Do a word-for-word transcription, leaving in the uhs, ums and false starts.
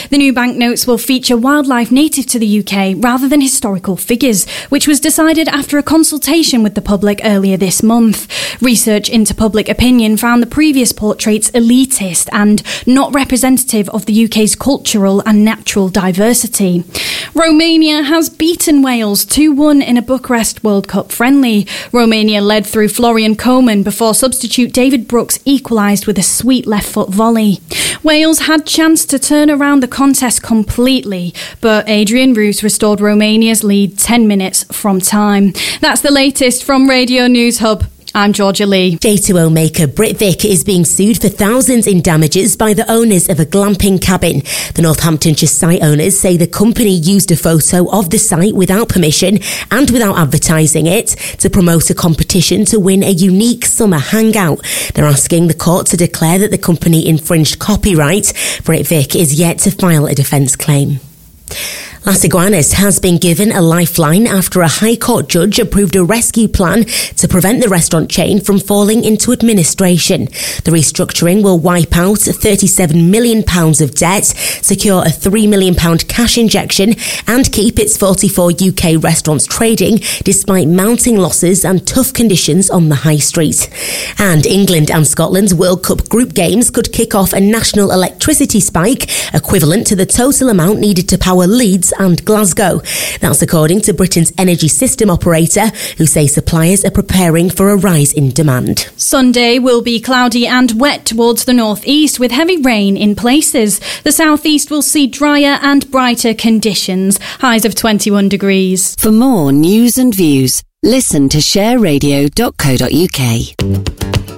The new banknotes will feature wildlife native to the U K rather than historical figures, which was decided after a consultation with the public earlier this month. Research into public opinion found the previous portraits elitist and not representative of the U K's cultural and natural diversity. Romania has beaten Wales two one in a Bucharest World Cup friendly. Romania led through Florian Koeman before substitute David Brooks equalised with a sweet left-foot volley. Wales had chance to turn around the contest completely, but Adrian Roos restored Romania's lead ten minutes from time. That's the latest from Radio News Hub. I'm Georgia Lee. J two O maker Britvic is being sued for thousands in damages by the owners of a glamping cabin. The Northamptonshire site owners say the company used a photo of the site without permission and without advertising it to promote a competition to win a unique summer hangout. They're asking the court to declare that the company infringed copyright. Britvic is yet to file a defence claim. Las Iguanas has been given a lifeline after a High Court judge approved a rescue plan to prevent the restaurant chain from falling into administration. The restructuring will wipe out thirty-seven million pounds of debt, secure a three million pounds cash injection and keep its forty-four U K restaurants trading despite mounting losses and tough conditions on the high street. And England and Scotland's World Cup group games could kick off a national electricity spike equivalent to the total amount needed to power Leeds and Glasgow. That's according to Britain's energy system operator, who say suppliers are preparing for a rise in demand. Sunday will be cloudy and wet towards the northeast with heavy rain in places. The southeast will see drier and brighter conditions, highs of twenty-one degrees. For more news and views, listen to share radio dot co dot uk.